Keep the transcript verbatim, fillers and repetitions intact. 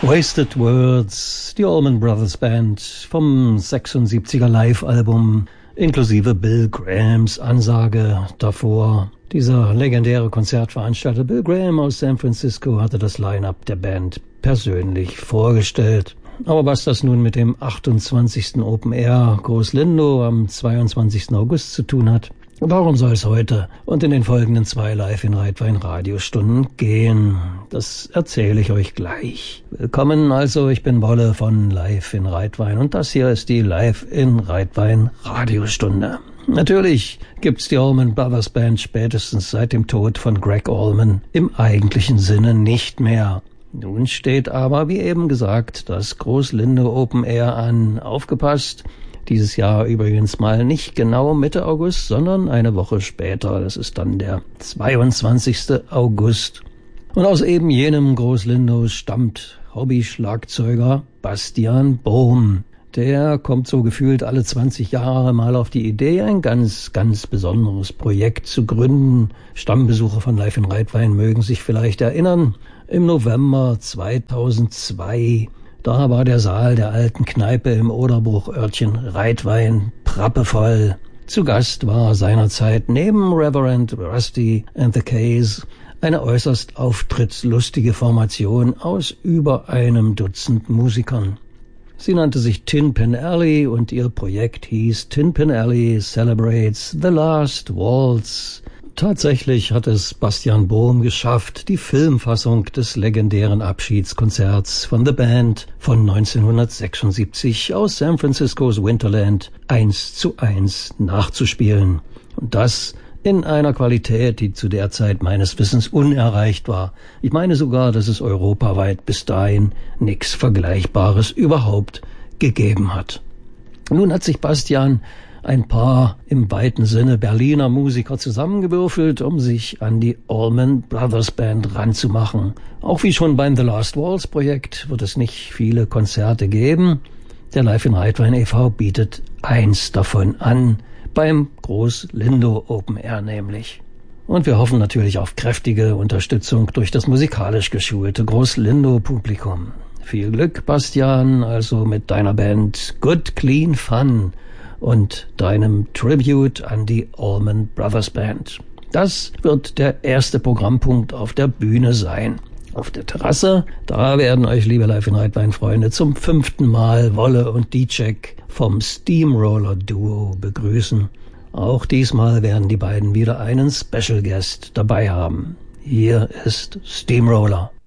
Wasted Words, die Allman Brothers Band vom sechsundsiebziger Live-Album, inklusive Bill Grahams Ansage davor. Dieser legendäre Konzertveranstalter Bill Graham aus San Francisco hatte das Line-Up der Band persönlich vorgestellt. Aber was das nun mit dem achtundzwanzigsten Open Air Groß Lindow am zweiundzwanzigsten August zu tun hat, warum soll es heute und in den folgenden zwei Live in Reitwein Radiostunden gehen? Das erzähle ich euch gleich. Willkommen also, ich bin Wolle von Live in Reitwein und das hier ist die Live in Reitwein Radiostunde. Natürlich gibt's die Allman Brothers Band spätestens seit dem Tod von Gregg Allman im eigentlichen Sinne nicht mehr. Nun steht aber, wie eben gesagt, das Groß Lindow Open Air an. Aufgepasst! Dieses Jahr übrigens mal nicht genau Mitte August, sondern eine Woche später. Das ist dann der zweiundzwanzigsten August. Und aus eben jenem Groß Lindow stammt Hobby-Schlagzeuger Bastian Bohm. Der kommt so gefühlt alle zwanzig Jahre mal auf die Idee, ein ganz, ganz besonderes Projekt zu gründen. Stammbesucher von Live in Reitwein mögen sich vielleicht erinnern. Im November zweitausendzwei da war der Saal der alten Kneipe im Oderbruch-Örtchen Reitwein prappevoll. Zu Gast war seinerzeit neben Reverend Rusty and the Case eine äußerst auftrittslustige Formation aus über einem Dutzend Musikern. Sie nannte sich Tin Pan Alley und ihr Projekt hieß Tin Pan Alley Celebrates the Last Waltz. Tatsächlich hat es Bastian Bohm geschafft, die Filmfassung des legendären Abschiedskonzerts von The Band von neunzehnhundertsechsundsiebzig aus San Franciscos Winterland eins zu eins nachzuspielen. Und das in einer Qualität, die zu der Zeit meines Wissens unerreicht war. Ich meine sogar, dass es europaweit bis dahin nichts Vergleichbares überhaupt gegeben hat. Nun hat sich Bastian ein paar im weiten Sinne Berliner Musiker zusammengewürfelt, um sich an die Allman Brothers Band ranzumachen. Auch wie schon beim The Last Waltz Projekt wird es nicht viele Konzerte geben. Der Live in Reitwein e V bietet eins davon an, beim Groß Lindow Open Air nämlich. Und wir hoffen natürlich auf kräftige Unterstützung durch das musikalisch geschulte Groß Lindow Publikum. Viel Glück, Bastian, also mit deiner Band Good Clean Fun und deinem Tribute an die Allman Brothers Band. Das wird der erste Programmpunkt auf der Bühne sein. Auf der Terrasse, da werden euch, liebe Live in Reitwein-Freunde, zum fünften Mal Wolle und D-Check vom Steamroller Duo begrüßen. Auch diesmal werden die beiden wieder einen Special Guest dabei haben. Hier ist Steamroller.